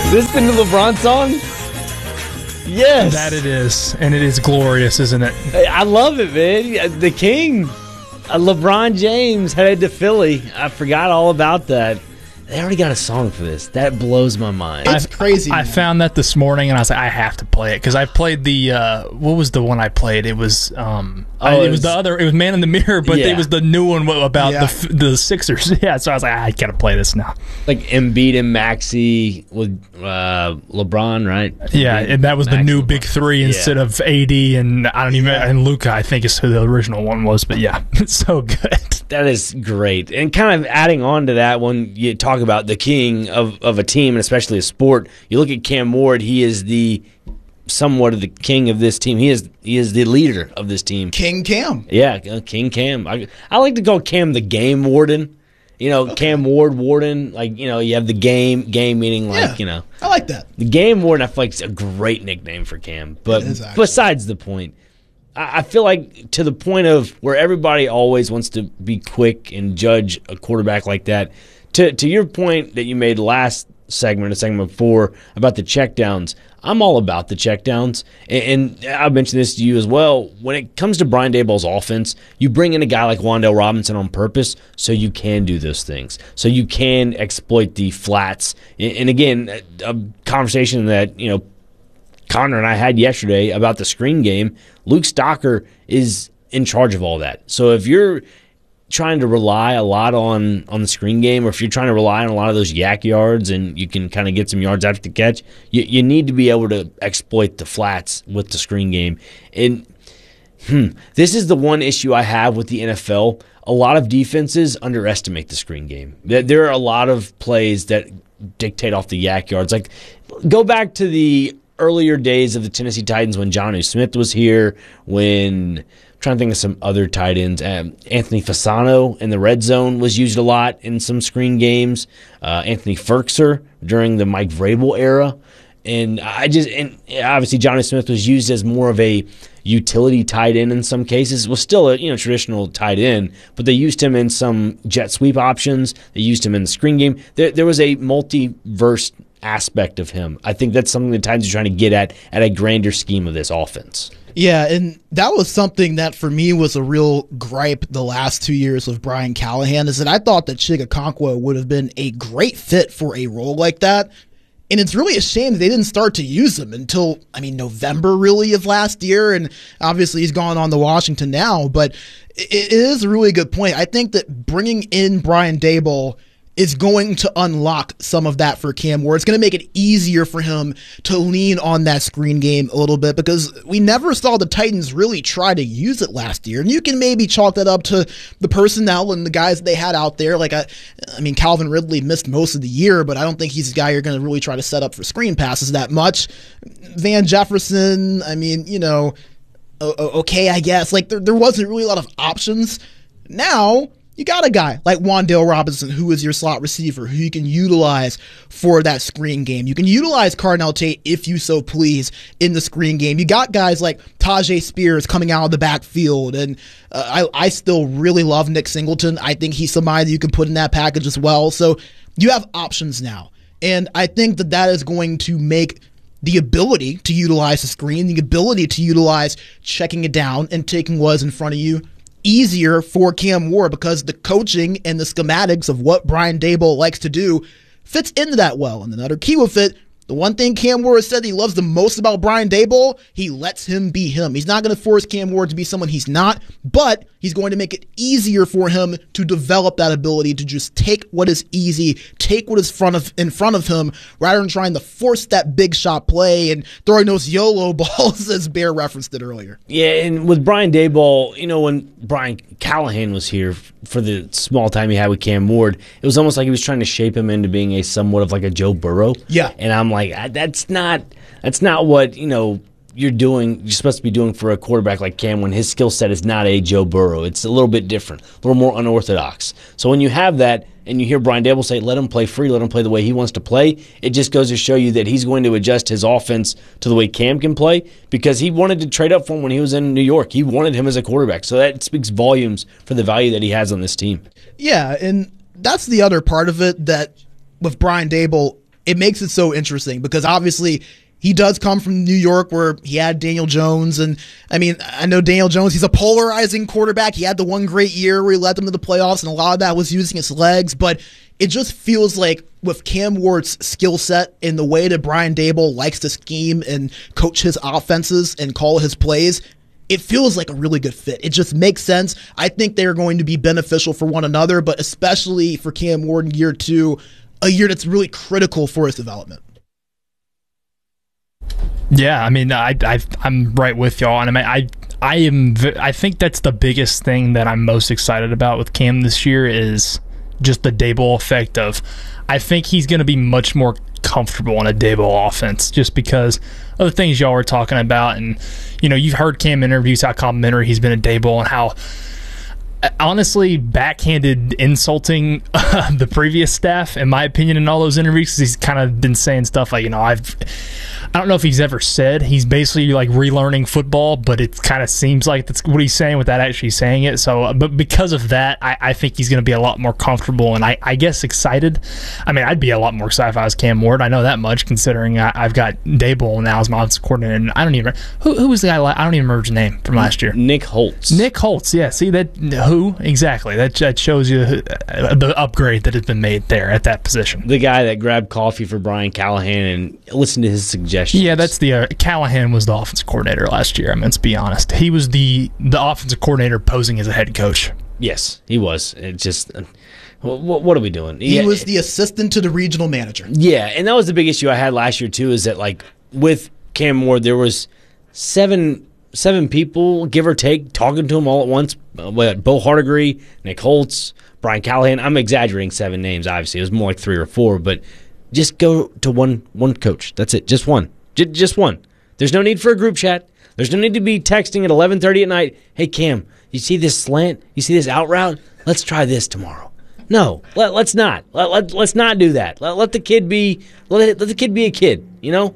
This the new LeBron song? Yes. That it is, and it is glorious, isn't it? I love it, man. The King, LeBron James, headed to Philly. I forgot all about that. They already got a song for this. That blows my mind. It's crazy. I found that this morning, and I was like, I have to play it because I played the what was the one I played? It was it was the other. It was Man in the Mirror, but it was the new one about the Sixers. Yeah, so I was like, I gotta play this now. Like Embiid and Maxey with LeBron, right? Yeah, and that was the new LeBron. big three instead of AD and I don't even and Luka. I think is who the original one was, but yeah, it's so good. That is great. And kind of adding on to that, when you talk about the king of a team, and especially a sport, you look at Cam Ward, he is somewhat of the king of this team. He is the leader of this team. King Cam. Yeah, King Cam. I like to call Cam the game warden. Cam Ward warden. Like, you have the game meaning like, I like that. The game warden, I feel like it's a great nickname for Cam. But besides the point, I feel like to the point of where everybody always wants to be quick and judge a quarterback like that, to your point that you made last segment, segment 4, about the checkdowns, I'm all about the checkdowns. And I mentioned this to you as well. When it comes to Brian Daboll's offense, you bring in a guy like Wan'Dale Robinson on purpose so you can do those things, so you can exploit the flats. And again, a conversation that, Connor and I had yesterday about the screen game, Luke Stocker is in charge of all that. So if you're trying to rely a lot on the screen game, or if you're trying to rely on a lot of those yak yards and you can kind of get some yards after the catch, you need to be able to exploit the flats with the screen game. And this is the one issue I have with the NFL. A lot of defenses underestimate the screen game. There are a lot of plays that dictate off the yak yards. Like, go back to the earlier days of the Tennessee Titans when Jonnu Smith was here, when I'm trying to think of some other tight ends. Anthony Fasano in the red zone was used a lot in some screen games. Anthony Ferkser during the Mike Vrabel era. And obviously Jonnu Smith was used as more of a utility tight end in some cases. It was still a traditional tight end, but they used him in some jet sweep options. They used him in the screen game. There was a multiverse aspect of him. I think that's something the Titans are trying to get at a grander scheme of this offense. Yeah, and that was something that for me was a real gripe the last 2 years with Brian Callahan, is that I thought that Chig Okonkwo would have been a great fit for a role like that. And it's really a shame that they didn't start to use him until, November really of last year. And obviously he's gone on to Washington now, but it is a really good point. I think that bringing in Brian Daboll is going to unlock some of that for Cam Ward. It's going to make it easier for him to lean on that screen game a little bit, because we never saw the Titans really try to use it last year. And you can maybe chalk that up to the personnel and the guys that they had out there. Like, Calvin Ridley missed most of the year, but I don't think he's a guy you're going to really try to set up for screen passes that much. Van Jefferson, okay, I guess. Like, there wasn't really a lot of options. Now you got a guy like Wan'Dale Robinson, who is your slot receiver, who you can utilize for that screen game. You can utilize Cardinal Tate, if you so please, in the screen game. You got guys like Tajay Spears coming out of the backfield, and I still really love Nick Singleton. I think he's somebody that you can put in that package as well. So you have options now, and I think that is going to make the ability to utilize the screen, the ability to utilize checking it down and taking what is in front of you, easier for Cam Ward, because the coaching and the schematics of what Brian Daboll likes to do fits into that well. And another key with it, the one thing Cam Ward said he loves the most about Brian Daboll, he lets him be him. He's not going to force Cam Ward to be someone he's not, but he's going to make it easier for him to develop that ability to just take what is easy, take what is in front of him, rather than trying to force that big shot play and throwing those YOLO balls, as Bear referenced it earlier. Yeah, and with Brian Daboll, when Brian Callahan was here for the small time he had with Cam Ward, it was almost like he was trying to shape him into being a somewhat of like a Joe Burrow. Yeah. And I'm like, that's not what, you're supposed to be doing for a quarterback like Cam, when his skill set is not a Joe Burrow. It's a little bit different, a little more unorthodox. So when you have that and you hear Brian Daboll say, let him play free, let him play the way he wants to play, it just goes to show you that he's going to adjust his offense to the way Cam can play, because he wanted to trade up for him when he was in New York. He wanted him as a quarterback. So that speaks volumes for the value that he has on this team. Yeah, and that's the other part of it, that with Brian Daboll, it makes it so interesting because obviously he does come from New York where he had Daniel Jones. And I mean, I know Daniel Jones, he's a polarizing quarterback. He had the one great year where he led them to the playoffs, and a lot of that was using his legs. But it just feels like with Cam Ward's skill set and the way that Brian Daboll likes to scheme and coach his offenses and call his plays, it feels like a really good fit. It just makes sense. I think they're going to be beneficial for one another, but especially for Cam Ward in year 2, a year that's really critical for his development. Yeah, I mean, I'm right with y'all, and I think that's the biggest thing that I'm most excited about with Cam this year is just the Daboll effect of, I think he's going to be much more comfortable in a Daboll offense just because of the things y'all were talking about, and you've heard Cam interviews how complimentary he's been at Daboll and how honestly backhanded insulting the previous staff, in my opinion, in all those interviews, because he's kind of been saying stuff like, I don't know if he's ever said he's basically like relearning football, but it kind of seems like that's what he's saying without actually saying it. So, but because of that, I think he's going to be a lot more comfortable and I guess excited. I mean, I'd be a lot more excited if I was Cam Ward. I know that much considering I've got Daboll now as my offensive coordinator. And I don't even who was the guy? I don't even remember his name from last year. Nick Holtz. Nick Holtz. Yeah. See that? Who exactly? That shows you the upgrade that has been made there at that position. The guy that grabbed coffee for Brian Callahan and listened to his suggestions. Yeah, that's the Callahan was the offensive coordinator last year. I mean, let's be honest. He was the offensive coordinator posing as a head coach. Yes, he was. It just, what are we doing? He was the assistant to the regional manager. Yeah, and that was the big issue I had last year too. Is that like with Cam Ward, there was seven people, give or take, talking to him all at once. Bo Hardigree, Nick Holtz, Brian Callahan. I'm exaggerating 7 names. Obviously, it was more like 3 or 4, but. Just go to one coach. That's it. Just one. Just one. There's no need for a group chat. There's no need to be texting at 11:30 at night. Hey, Cam, you see this slant? You see this out route? Let's try this tomorrow. No, let's not. Let's not do that. Let the kid be. Let the kid be a kid.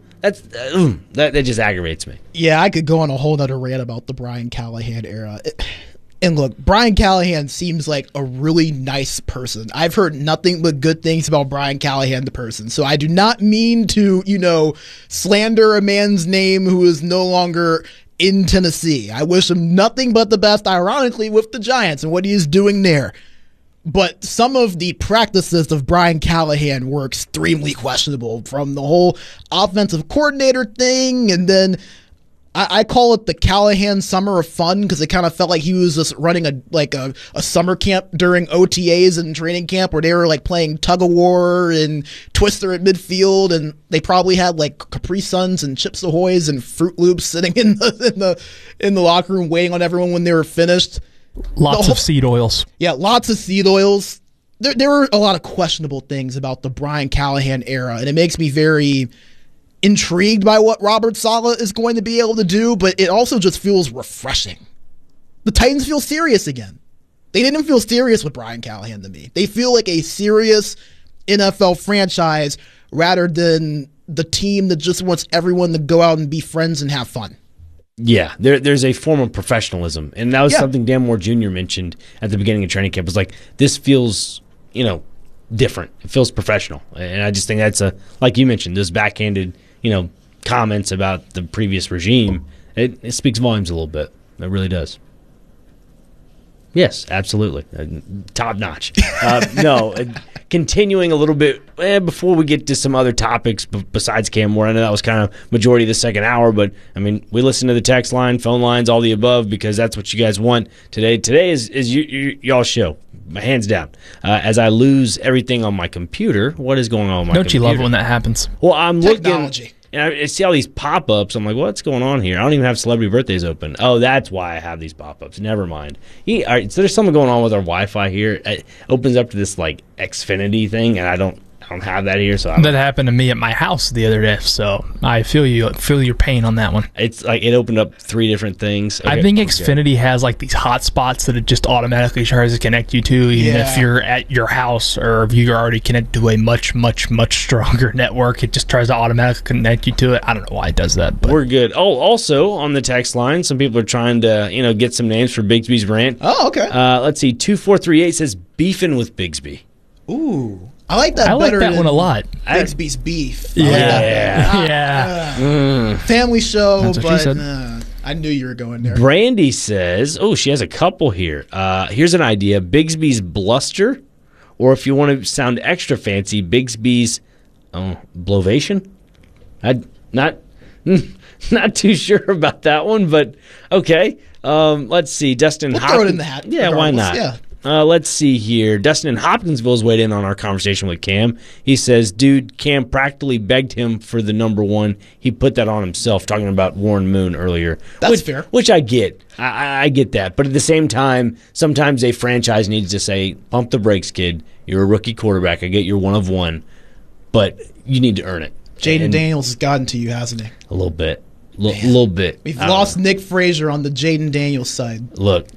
That just aggravates me. Yeah, I could go on a whole other rant about the Brian Callahan era. And look, Brian Callahan seems like a really nice person. I've heard nothing but good things about Brian Callahan, the person. So I do not mean to, slander a man's name who is no longer in Tennessee. I wish him nothing but the best, ironically, with the Giants and what he is doing there. But some of the practices of Brian Callahan were extremely questionable, from the whole offensive coordinator thing, and then I call it the Callahan Summer of Fun because it kind of felt like he was just running a summer camp during OTAs and training camp where they were like playing tug of war and Twister at midfield, and they probably had like Capri Suns and Chips Ahoy's and Fruit Loops sitting in the locker room waiting on everyone when they were finished. Lots of seed oils. Yeah, lots of seed oils. There were a lot of questionable things about the Brian Callahan era, and it makes me very intrigued by what Robert Saleh is going to be able to do, but it also just feels refreshing. The Titans feel serious again. They didn't feel serious with Brian Callahan to me. They feel like a serious NFL franchise rather than the team that just wants everyone to go out and be friends and have fun. Yeah, there's a form of professionalism, and that was something Dan Moore Jr. mentioned at the beginning of training camp. It was like, this feels, different. It feels professional, and I just think that's like you mentioned, those backhanded comments about the previous regime, it speaks volumes a little bit. It really does. Yes, absolutely. Top notch. Continuing a little bit before we get to some other topics besides Cam Ward. I know that was kind of majority of the second hour, but I mean, we listen to the text line, phone lines, all the above, because that's what you guys want today. Today is y'all's show. My hands down. As I lose everything on my computer, what is going on with my computer? Don't you love when that happens? Well, I'm Technology. looking, and I see all these pop-ups. I'm like, what's going on here? I don't even have celebrity birthdays open. Oh, that's why I have these pop-ups. Never mind. All right, so there's something going on with our Wi-Fi here. It opens up to this like Xfinity thing, and I don't have that here. So that happened to me at my house the other day. So I feel your pain on that one. It's like it opened up 3 different things. Okay, I think Xfinity has like these hot spots that it just automatically tries to connect you to, even if you're at your house or if you're already connected to a much, much, much stronger network. It just tries to automatically connect you to it. I don't know why it does that, but we're good. Oh, also on the text line, some people are trying to get some names for Bigsby's rant. Oh, okay. Let's see. 2438 says beefing with Bigsby. Ooh. I like that. I like that one a lot. Bigsby's beef. Family show, but I knew you were going there. Brandy says, she has a couple here. Here's an idea: Bigsby's bluster, or if you want to sound extra fancy, Bigsby's blovation. I'm not too sure about that one, but okay. Let's see. Dustin Hopkins. Throw it in the hat. Yeah, why not? Yeah. Let's see here. Dustin in Hopkinsville's weighed in on our conversation with Cam. He says, dude, Cam practically begged him for the number one. He put that on himself, talking about Warren Moon earlier. That's fair. Which I get. I get that. But at the same time, sometimes a franchise needs to say, pump the brakes, kid. You're a rookie quarterback. I get you're one of one. But you need to earn it. Jaden Daniels has gotten to you, hasn't he? A little bit. A little bit. We've lost Nick Frazier on the Jaden Daniels side. Look,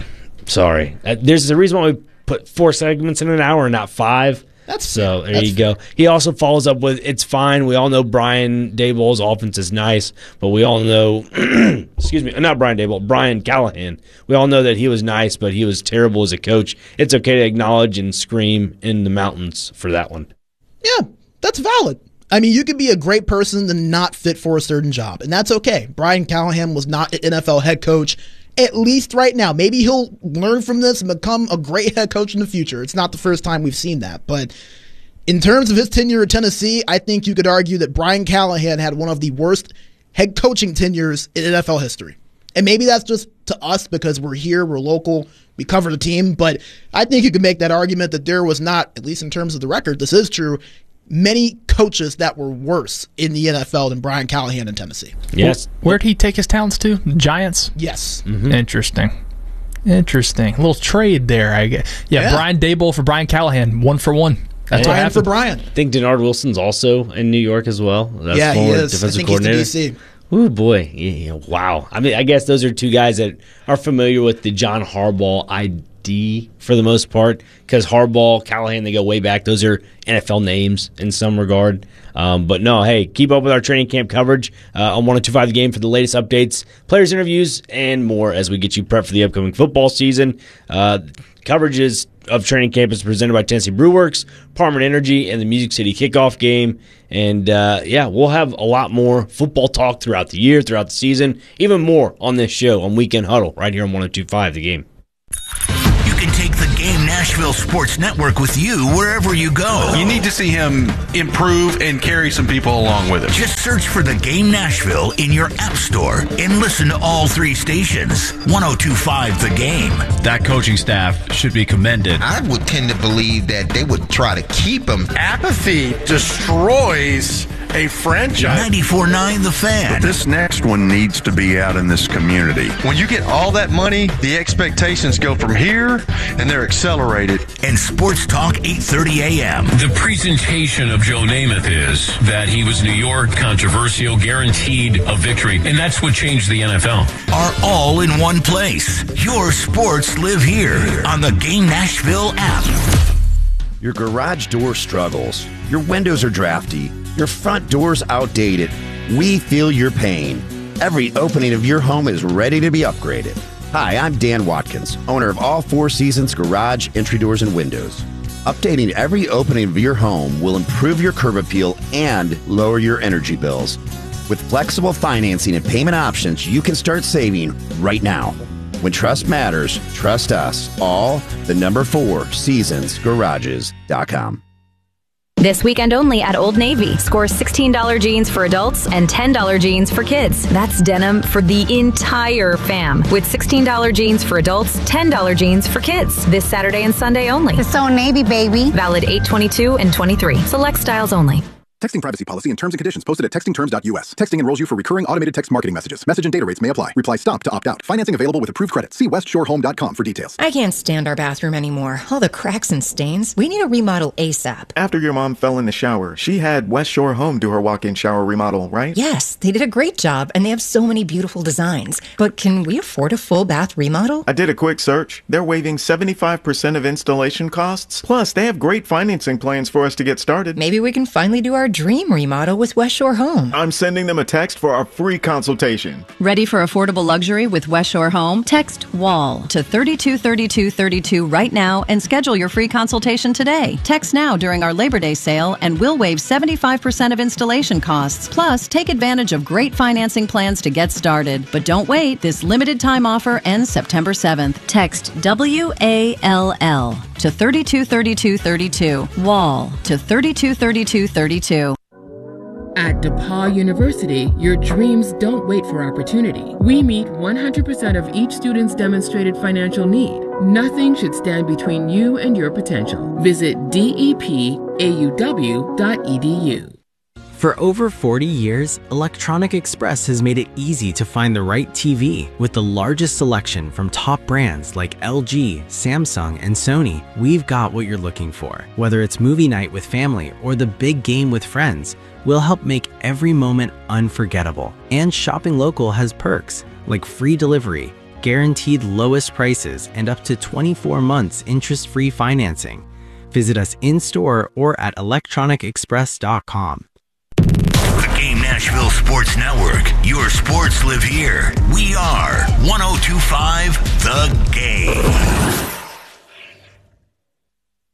sorry. There's a reason why we put 4 segments in an hour and not 5. So there you go. He also follows up with, it's fine. We all know Brian Daboll's offense is nice, but we all know, excuse me, not Brian Daboll, Brian Callahan. We all know that he was nice, but he was terrible as a coach. It's okay to acknowledge and scream in the mountains for that one. Yeah, that's valid. I mean, you could be a great person and not fit for a certain job, and that's okay. Brian Callahan was not an NFL head coach, at least right now. Maybe he'll learn from this and become a great head coach in the future. It's not the first time we've seen that. But in terms of his tenure at Tennessee, I think you could argue that Brian Callahan had one of the worst head coaching tenures in NFL history. And maybe that's just to us because we're here, we're local, we cover the team. But I think you could make that argument that there was not, at least in terms of the record, this is true, many coaches that were worse in the NFL than Brian Callahan in Tennessee. Yes. Where'd he take his talents to? Giants? Yes. Mm-hmm. Interesting. A little trade there, I guess. Yeah, Brian Daboll for Brian Callahan, 1 for 1. That's what happened. For Brian. I think Denard Wilson's also in New York as well. That's he is. Defensive I think coordinator. he's the DC. Ooh, boy. Yeah, wow. I mean, I guess those are two guys that are familiar with the John Harbaugh ID for the most part, because Harbaugh, Callahan, they go way back. Those are NFL names in some regard. But no, hey, keep up with our training camp coverage on 102.5 The Game for the latest updates, players' interviews, and more as we get you prepped for the upcoming football season. Coverages of training camp is presented by Tennessee Brewworks, Parman Energy, and the Music City Kickoff Game. And, we'll have a lot more football talk throughout the year, throughout the season, even more on this show on Weekend Huddle right here on 102.5 The Game. You can take the Game Nashville Sports Network with you wherever you go. You need to see him improve and carry some people along with him. Just search for the Game Nashville in your app store and listen to all 3 stations. 102.5 The Game. That coaching staff should be commended. I would tend to believe that they would try to keep him. Apathy destroys a franchise. 94.9 The Fan. But this next one needs to be out in this community. When you get all that money, the expectations go from here, and they're accelerated. And Sports Talk 8:30 a.m. The presentation of Joe Namath is that he was New York, controversial, guaranteed a victory, and that's what changed the NFL. Are all in one place. Your sports live here on the Game Nashville app. Your garage door struggles. Your windows are drafty. Your front door's outdated. We feel your pain. Every opening of your home is ready to be upgraded. Hi, I'm Dan Watkins, owner of All Four Seasons Garage, Entry Doors, and Windows. Updating every opening of your home will improve your curb appeal and lower your energy bills. With flexible financing and payment options, you can start saving right now. When trust matters, trust us. All the number 4 seasonsgarages.com. This weekend only at Old Navy. Score $16 jeans for adults and $10 jeans for kids. That's denim for the entire fam. With $16 jeans for adults, $10 jeans for kids. This Saturday and Sunday only. It's Old Navy, baby. Valid 8/22 and 23. Select styles only. Texting privacy policy and terms and conditions posted at textingterms.us. Texting enrolls you for recurring automated text marketing messages. Message and data rates may apply. Reply STOP to opt out. Financing available with approved credit. See westshorehome.com for details. I can't stand our bathroom anymore. All the cracks and stains. We need a remodel ASAP. After your mom fell in the shower, she had West Shore Home do her walk-in shower remodel, right? Yes, they did a great job, and they have so many beautiful designs. But can we afford a full bath remodel? I did a quick search. They're waiving 75% of installation costs. Plus, they have great financing plans for us to get started. Maybe we can finally do our dream remodel with West Shore Home. I'm sending them a text for our free consultation. Ready for affordable luxury with West Shore Home? Text WALL to 323232 right now and schedule your free consultation today. Text now during our Labor Day sale and we'll waive 75% of installation costs. Plus, take advantage of great financing plans to get started. But don't wait. This limited time offer ends September 7th. Text WALL to 323232. WALL to 323232. At DePaul University, your dreams don't wait for opportunity. We meet 100% of each student's demonstrated financial need. Nothing should stand between you and your potential. Visit depauw.edu. For over 40 years, Electronic Express has made it easy to find the right TV. With the largest selection from top brands like LG, Samsung, and Sony, we've got what you're looking for. Whether it's movie night with family or the big game with friends, we'll help make every moment unforgettable. And shopping local has perks like free delivery, guaranteed lowest prices, and up to 24 months interest-free financing. Visit us in-store or at electronicexpress.com. The Game Nashville Sports Network. Your sports live here. We are 102.5 The Game.